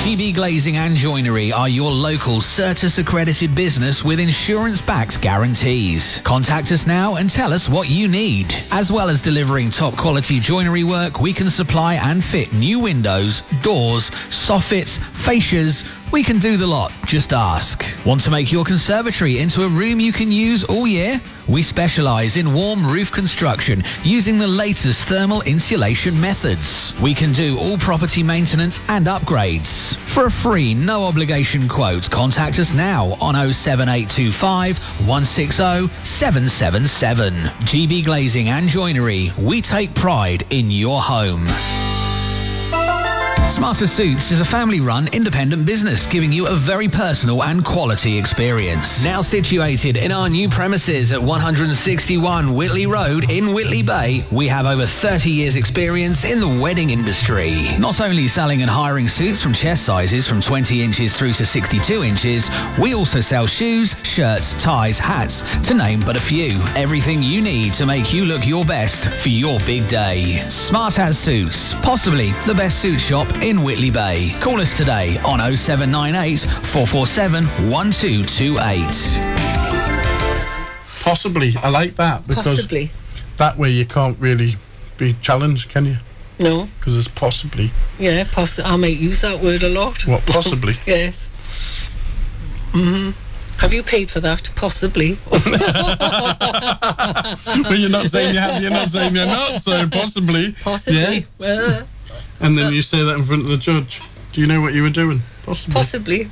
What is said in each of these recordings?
GB Glazing and Joinery are your local Certis accredited business with insurance-backed guarantees. Contact us now and tell us what you need. As well as delivering top quality joinery work, we can supply and fit new windows, doors, soffits, fascias. We can do the lot. Just ask. Want to make your conservatory into a room you can use all year? We specialise in warm roof construction using the latest thermal insulation methods. We can do all property maintenance and upgrades. For a free, no obligation quote, contact us now on 07825 160 777. GB Glazing and Joinery. We take pride in your home. Smarter Suits is a family-run independent business giving you a very personal and quality experience. Now situated in our new premises at 161 Whitley Road in Whitley Bay, we have over 30 years experience in the wedding industry. Not only selling and hiring suits from chest sizes from 20 inches through to 62 inches, we also sell shoes, shirts, ties, hats, to name but a few. Everything you need to make you look your best for your big day. Smart As Suits, possibly the best suit shop in Whitley Bay. Call us today on 0798 447 1228. Possibly. I like that because Possibly. that way you can't really be challenged, can you? No. Because it's possibly. Yeah, I might use that word a lot. What, possibly? Yes. Have you paid for that? Possibly. Well, you're not saying you have, you're not saying you're not, so possibly. Possibly. Yeah. And then you say that in front of the judge. Do you know what you were doing? Possibly.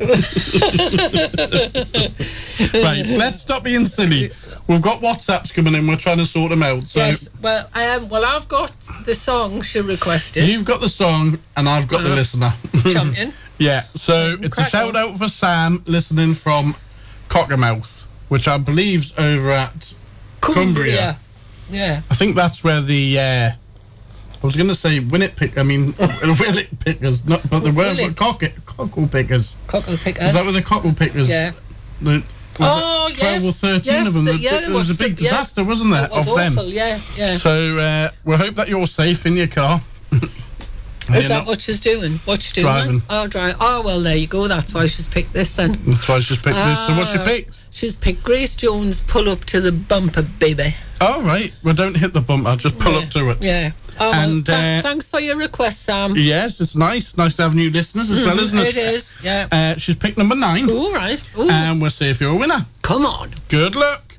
Right, let's stop being silly. We've got WhatsApps coming in. We're trying to sort them out. So yes. Well, I've got the song she requested. You've got the song, and I've got the listener. Champion. Yeah. So it's a shout out for Sam listening from Cockermouth, which I believe's over at Cumbria. Yeah. I think that's where the. I was going to say Willet pickers, not, but the word cockle pickers. Cockle pickers. Is that where the cockle pickers? Yeah. 12 or 13 of them. There was a big disaster, wasn't there? It was awful, yeah. So we hope that you're safe in your car. Is that what she's doing? What's she doing? Driving. Oh, driving. Oh, well, there you go. That's why she's picked this then. That's why she's picked this. So what's she picked? She's picked Grace Jones' Pull Up to the Bumper, Baby. Oh, right. Well, don't hit the bumper. Just pull up to it. Yeah. Oh, and thanks for your request, Sam. Yes, it's nice. Nice to have new listeners as well, isn't it? It is, yeah. She's picked number 9. All right. Ooh. And we'll see if you're a winner. Come on. Good luck.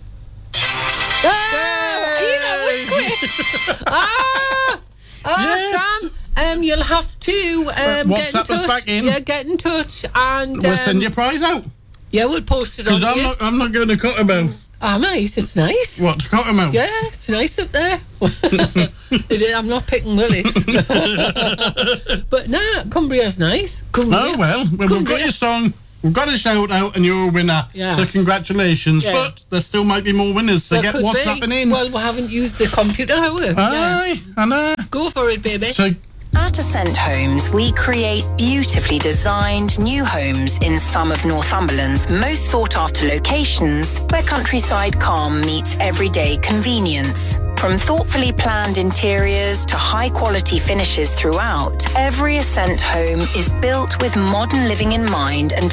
That was quick. Yes. Sam, you'll have to get in touch. WhatsApp us back in. Yeah, get in touch and we'll send your prize out. Yeah, we'll post it on. Because I'm not going to Cottermouth. Ah, mate, it's nice. What, to Cottermouth? Yeah, it's nice up there. I'm not picking Willis. But nah, Cumbria's nice. Cumbria. Oh, well, we've got your song. We've got a shout out and you're a winner. Yeah. So congratulations. Yeah. But there still might be more winners. So There get could what's be. happening in. Well, we haven't used the computer, have we? Aye, I know. Go for it, baby. So At Ascent Homes, we create beautifully designed new homes in some of Northumberland's most sought-after locations where countryside calm meets everyday convenience. From thoughtfully planned interiors to high-quality finishes throughout, every Ascent home is built with modern living in mind and